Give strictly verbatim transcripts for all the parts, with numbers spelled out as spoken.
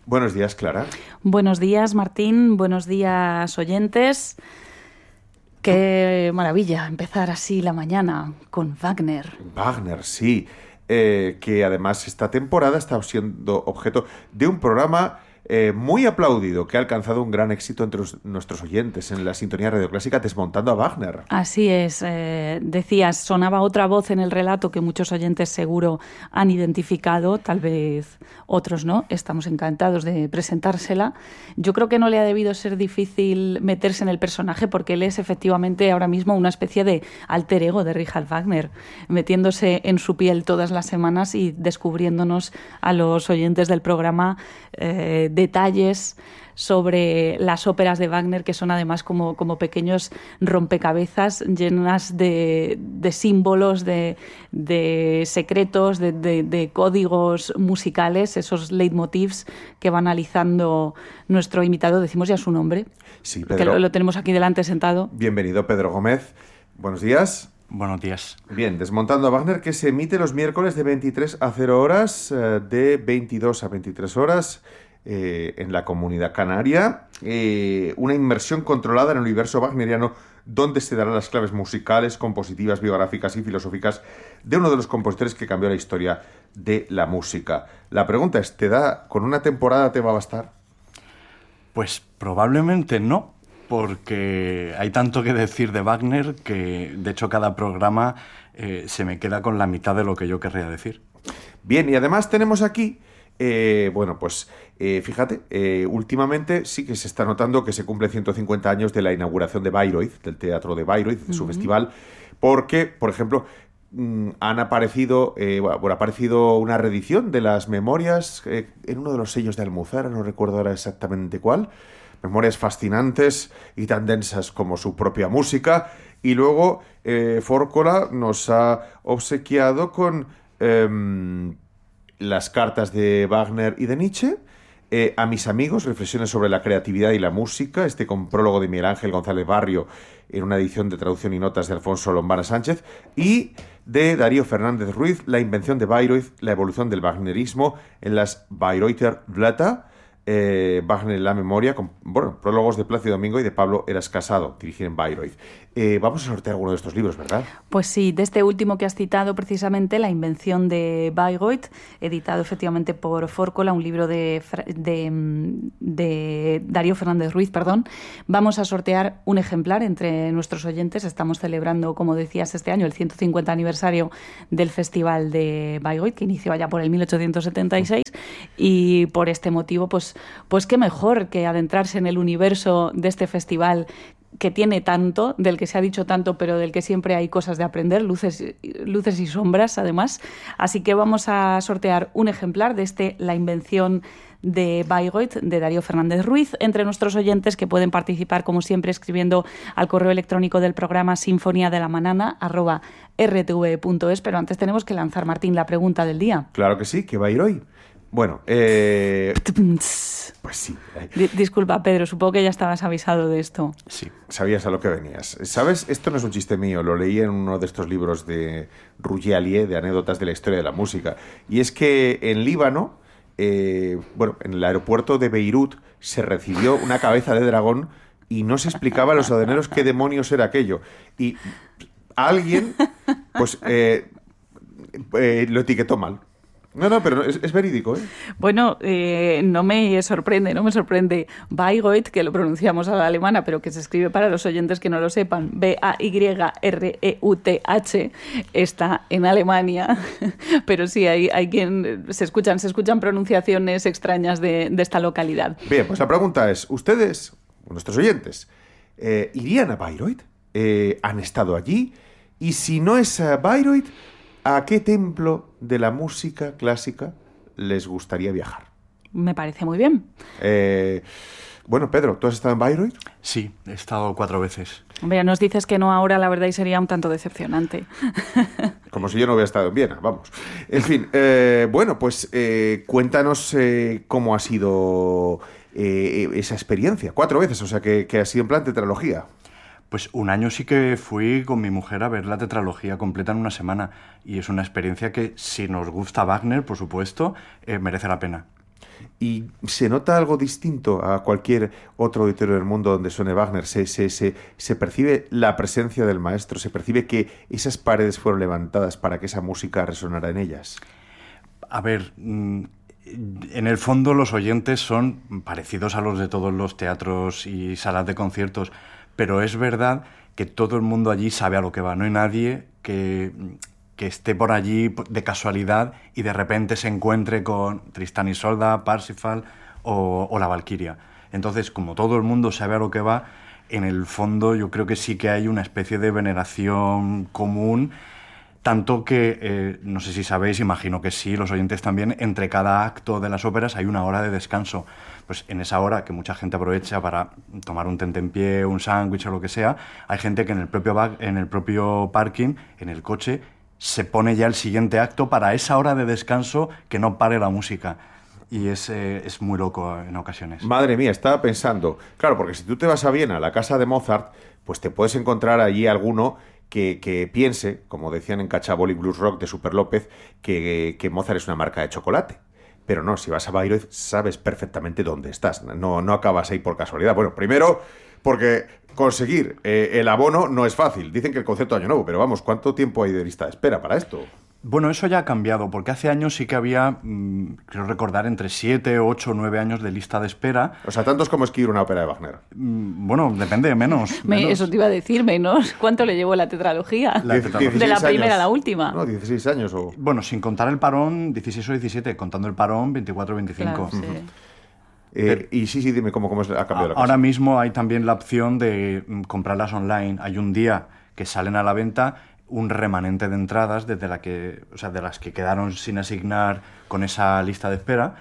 Buenos días, Clara. Buenos días, Martín. Buenos días, oyentes. Qué maravilla empezar así la mañana con Wagner. Wagner, sí. Eh, que además esta temporada está siendo objeto de un programa eh, muy aplaudido, que ha alcanzado un gran éxito entre los, nuestros oyentes en la sintonía radioclásica, Desmontando a Wagner. Así es. Eh, decías, sonaba otra voz en el relato que muchos oyentes seguro han identificado, tal vez otros no. Estamos encantados de presentársela. Yo creo que no le ha debido ser difícil meterse en el personaje, porque él es efectivamente ahora mismo una especie de alter ego de Richard Wagner, metiéndose en su piel todas las semanas y descubriéndonos a los oyentes del programa eh, detalles sobre las óperas de Wagner, que son además como, como pequeños rompecabezas llenas de, de símbolos, de, de secretos, de, de, de códigos musicales, esos leitmotivs que va analizando nuestro invitado. Decimos ya su nombre, sí, Pedro. Que lo, lo tenemos aquí delante sentado. Bienvenido, Pedro Gómez. Buenos días. Buenos días. Bien, Desmontando a Wagner, que se emite los miércoles de veintitrés a cero horas, de veintidós a veintitrés horas, Eh, en la Comunidad Canaria, eh, una inmersión controlada en el universo wagneriano, donde se darán las claves musicales, compositivas, biográficas y filosóficas de uno de los compositores que cambió la historia de la música. La pregunta es, ¿te da, con una temporada te va a bastar? Pues probablemente no, porque hay tanto que decir de Wagner que, de hecho, cada programa eh, se me queda con la mitad de lo que yo querría decir. Bien, y además tenemos aquí Eh, bueno, pues eh, fíjate, eh, últimamente sí que se está notando que se cumple ciento cincuenta años de la inauguración de Bayreuth, del Teatro de Bayreuth, de su uh-huh. festival, porque, por ejemplo, mmm, han aparecido, eh, bueno, ha aparecido una reedición de las memorias eh, en uno de los sellos de Almuzara, no recuerdo ahora exactamente cuál, memorias fascinantes y tan densas como su propia música, y luego eh, Fórcola nos ha obsequiado con Eh, las cartas de Wagner y de Nietzsche, eh, A mis amigos, reflexiones sobre la creatividad y la música, este con prólogo de Miguel Ángel González Barrio en una edición de traducción y notas de Alfonso Lombana Sánchez, y de Darío Fernández Ruiz, La invención de Bayreuth, la evolución del wagnerismo en las Bayreuther Blätter, eh, Wagner en la memoria, con bueno, prólogos de Plácido Domingo y de Pablo Eras Casado, dirigir en Bayreuth. Eh, vamos a sortear alguno de estos libros, ¿verdad? Pues sí, de este último que has citado, precisamente, La invención de Bayreuth, editado efectivamente por Fórcola, un libro de, de, de Darío Fernández Ruiz, perdón. Vamos a sortear un ejemplar entre nuestros oyentes. Estamos celebrando, como decías, este año el ciento cincuenta aniversario del Festival de Bayreuth, que inició allá por el mil ochocientos setenta y seis, y por este motivo, pues, pues qué mejor que adentrarse en el universo de este festival, que tiene tanto, del que se ha dicho tanto, pero del que siempre hay cosas de aprender, luces, luces y sombras, además. Así que vamos a sortear un ejemplar de este La invención de Bayreuth, de Darío Fernández Ruiz, entre nuestros oyentes, que pueden participar, como siempre, escribiendo al correo electrónico del programa sinfonía de la manana arroba r t v punto es. Pero antes tenemos que lanzar, Martín, la pregunta del día. Claro que sí, ¿qué va a ir hoy? Bueno, eh... pues sí. D- disculpa, Pedro, supongo que ya estabas avisado de esto. Sí, sabías a lo que venías. ¿Sabes? Esto no es un chiste mío, lo leí en uno de estos libros de Rougier Allier, de anécdotas de la historia de la música. Y es que en Líbano, eh, bueno, en el aeropuerto de Beirut, se recibió una cabeza de dragón y no se explicaba a los aduaneros qué demonios era aquello. Y alguien, pues, eh, eh, lo etiquetó mal. No, no, pero es, es verídico, ¿eh? Bueno, eh, no me sorprende, no me sorprende. Bayreuth, que lo pronunciamos a la alemana, pero que se escribe, para los oyentes que no lo sepan, B A Y R E U T H, está en Alemania. Pero sí, hay, hay quien se escuchan, se escuchan pronunciaciones extrañas de, de esta localidad. Bien, pues la pregunta es, ¿ustedes, nuestros oyentes, eh, irían a Bayreuth? Eh, ¿Han estado allí? Y si no es a Bayreuth, ¿a qué templo de la música clásica les gustaría viajar? Me parece muy bien. Eh, bueno, Pedro, ¿tú has estado en Bayreuth? Sí, he estado cuatro veces. Hombre, nos dices que no ahora, la verdad, y sería un tanto decepcionante. Como si yo no hubiera estado en Viena, vamos. En fin, eh, bueno, pues eh, cuéntanos eh, cómo ha sido eh, esa experiencia. Cuatro veces, o sea, que, que ha sido en plan tetralogía. Pues un año sí que fui con mi mujer a ver la tetralogía completa en una semana, y es una experiencia que, si nos gusta Wagner, por supuesto, eh, merece la pena. ¿Y se nota algo distinto a cualquier otro auditorio del mundo donde suene Wagner? ¿Se, se, se, se percibe la presencia del maestro? ¿Se percibe que esas paredes fueron levantadas para que esa música resonara en ellas? A ver, en el fondo los oyentes son parecidos a los de todos los teatros y salas de conciertos, pero es verdad que todo el mundo allí sabe a lo que va. No hay nadie que... que esté por allí de casualidad y de repente se encuentre con Tristán y Isolda, Parsifal o, o la Valquiria. Entonces, como todo el mundo sabe a lo que va, en el fondo yo creo que sí que hay una especie de veneración común, tanto que, eh, no sé si sabéis, imagino que sí, los oyentes también, entre cada acto de las óperas hay una hora de descanso. Pues en esa hora, que mucha gente aprovecha para tomar un tentempié, un sándwich o lo que sea, hay gente que en el propio, bag, en el propio parking, en el coche, se pone ya el siguiente acto para esa hora de descanso que no pare la música. Y es, eh, es muy loco en ocasiones. Madre mía, estaba pensando... Claro, porque si tú te vas a Viena, a la casa de Mozart, pues te puedes encontrar allí alguno que, que piense, como decían en Cachaboli Blues Rock de Super López, que, que Mozart es una marca de chocolate. Pero no, si vas a Bayreuth sabes perfectamente dónde estás. No, no acabas ahí por casualidad. Bueno, primero, porque conseguir eh, el abono no es fácil. Dicen que el concepto de Año Nuevo, pero vamos, ¿cuánto tiempo hay de lista de espera para esto? Bueno, eso ya ha cambiado, porque hace años sí que había, mmm, creo recordar, entre siete, ocho o nueve años de lista de espera. O sea, tantos como escribir una ópera de Wagner. Mm, bueno, depende, menos, Me, menos. Eso te iba a decir, menos. ¿Cuánto le llevó la tetralogía? La tetralogía. De la primera años. a la última. No, dieciséis años o... Bueno, sin contar el parón, dieciséis o diecisiete. Contando el parón, veinticuatro o veinticinco. Claro, sí. Uh-huh. Eh, y sí, sí, dime cómo, cómo ha cambiado la cosa. Ahora mismo hay también la opción de mm, comprarlas online. Hay un día que salen a la venta un remanente de entradas desde la que, o sea, de las que quedaron sin asignar con esa lista de espera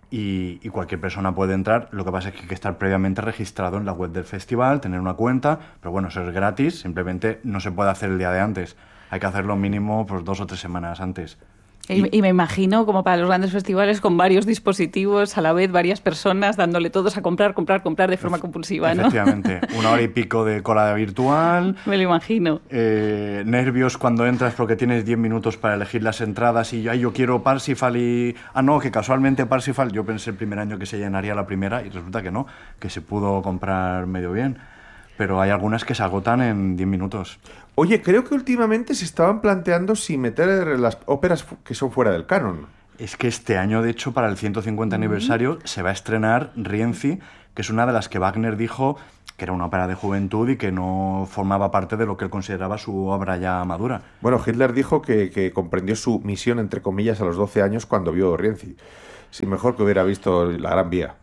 y, y cualquier persona puede entrar. Lo que pasa es que hay que estar previamente registrado en la web del festival, tener una cuenta, pero bueno, eso es gratis, simplemente no se puede hacer el día de antes. Hay que hacerlo mínimo pues, dos o tres semanas antes. Y, y me imagino, como para los grandes festivales, con varios dispositivos a la vez, varias personas dándole todos a comprar, comprar, comprar de forma compulsiva, ¿no? Efectivamente. Una hora y pico de cola virtual. Me lo imagino. Eh, nervios cuando entras porque tienes diez minutos para elegir las entradas y ay, yo quiero Parsifal y... Ah, no, que casualmente Parsifal, yo pensé el primer año que se llenaría la primera y resulta que no, que se pudo comprar medio bien. Pero hay algunas que se agotan en diez minutos. Oye, creo que últimamente se estaban planteando si meter las óperas que son fuera del canon. Es que este año, de hecho, para el ciento cincuenta aniversario, se va a estrenar Rienzi, que es una de las que Wagner dijo que era una ópera de juventud y que no formaba parte de lo que él consideraba su obra ya madura. Bueno, Hitler dijo que, que comprendió su misión, entre comillas, a los doce años cuando vio Rienzi. Sí, mejor que hubiera visto La Gran Vía.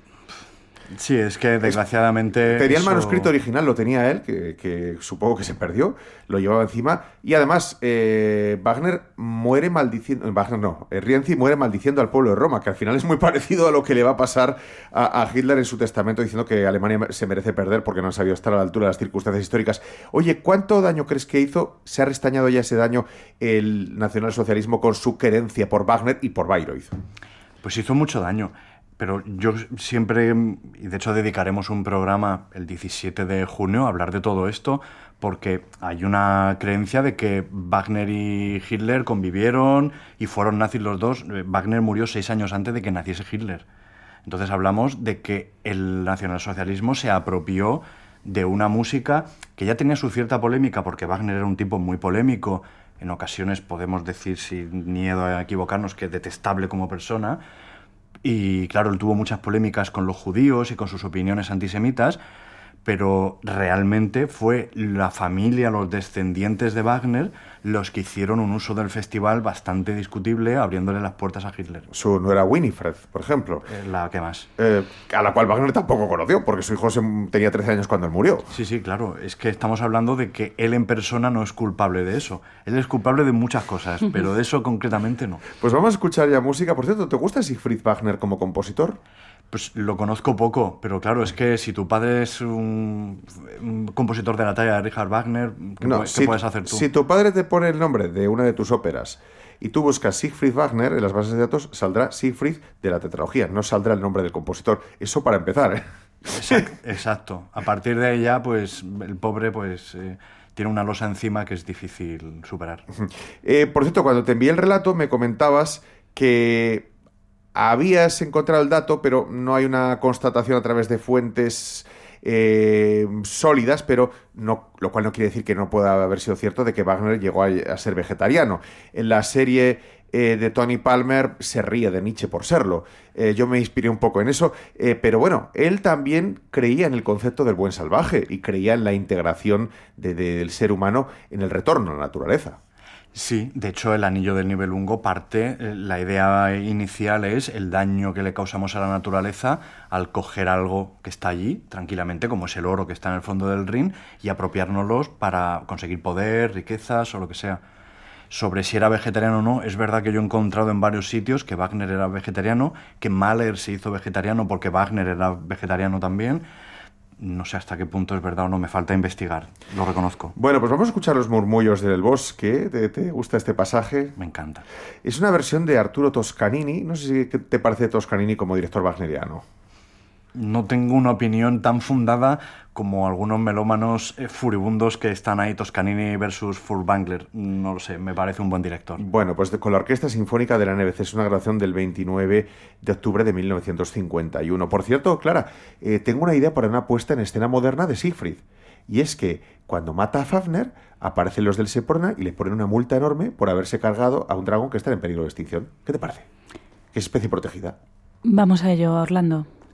Sí, es que desgraciadamente... Tenía eso... el manuscrito original, lo tenía él, que, que supongo que se perdió, lo llevaba encima. Y además, eh, Wagner muere maldiciendo... Wagner no, eh, Rienzi muere maldiciendo al pueblo de Roma, que al final es muy parecido a lo que le va a pasar a, a Hitler en su testamento, diciendo que Alemania se merece perder porque no ha sabido estar a la altura de las circunstancias históricas. Oye, ¿cuánto daño crees que hizo? ¿Se ha restañado ya ese daño el nacionalsocialismo con su querencia por Wagner y por Bayreuth? Pues hizo mucho daño. Pero yo siempre, y de hecho dedicaremos un programa el diecisiete de junio a hablar de todo esto, porque hay una creencia de que Wagner y Hitler convivieron y fueron nazis los dos. Wagner murió seis años antes de que naciese Hitler. Entonces hablamos de que el nacionalsocialismo se apropió de una música que ya tenía su cierta polémica, porque Wagner era un tipo muy polémico. En ocasiones podemos decir, sin miedo a equivocarnos, que detestable como persona. Y claro, él tuvo muchas polémicas con los judíos y con sus opiniones antisemitas, pero realmente fue la familia, los descendientes de Wagner, los que hicieron un uso del festival bastante discutible, abriéndole las puertas a Hitler. Su nuera Winifred, por ejemplo. Eh, la que más. Eh, a la cual Wagner tampoco conoció, porque su hijo se, tenía trece años cuando él murió. Sí, sí, claro. Es que estamos hablando de que él en persona no es culpable de eso. Él es culpable de muchas cosas, pero de eso concretamente no. Pues vamos a escuchar ya música. Por cierto, ¿te gusta Siegfried Wagner como compositor? Pues lo conozco poco, pero claro, es que si tu padre es un, un compositor de la talla de Richard Wagner, ¿qué, no, ¿qué si, puedes hacer tú? Si tu padre te pone el nombre de una de tus óperas y tú buscas Siegfried Wagner, en las bases de datos saldrá Siegfried de la tetralogía, no saldrá el nombre del compositor. Eso para empezar, ¿eh? Exacto. exacto. A partir de ahí ya, pues, el pobre, pues... Eh, tiene una losa encima que es difícil superar. Eh, por cierto, cuando te envié el relato me comentabas que habías encontrado el dato, pero no hay una constatación a través de fuentes eh, sólidas, pero no, lo cual no quiere decir que no pueda haber sido cierto de que Wagner llegó a, a ser vegetariano. En la serie eh, de Tony Palmer se ríe de Nietzsche por serlo. Eh, yo me inspiré un poco en eso, eh, pero bueno, él también creía en el concepto del buen salvaje y creía en la integración de, de, del ser humano en el retorno a la naturaleza. Sí, de hecho el anillo del Nibelungo parte, la idea inicial es el daño que le causamos a la naturaleza al coger algo que está allí, tranquilamente, como es el oro que está en el fondo del Rin, y apropiárnoslos para conseguir poder, riquezas o lo que sea. Sobre si era vegetariano o no, es verdad que yo he encontrado en varios sitios que Wagner era vegetariano, que Mahler se hizo vegetariano porque Wagner era vegetariano también. No sé hasta qué punto es verdad o no, me falta investigar, lo reconozco. Bueno, pues vamos a escuchar Los murmullos del bosque. ¿Te, te gusta este pasaje? Me encanta. Es una versión de Arturo Toscanini. No sé si te parece Toscanini como director wagneriano. No tengo una opinión tan fundada como algunos melómanos eh, furibundos que están ahí, Toscanini versus Furtwängler. No lo sé, me parece un buen director. Bueno, pues de, con la Orquesta Sinfónica de la N B C, es una grabación del veintinueve de octubre de mil novecientos cincuenta y uno. Por cierto, Clara, eh, tengo una idea para una puesta en escena moderna de Siegfried. Y es que cuando mata a Fafner, aparecen los del Seporna y le ponen una multa enorme por haberse cargado a un dragón que está en peligro de extinción. ¿Qué te parece? ¿Qué es especie protegida? Vamos a ello, Orlando.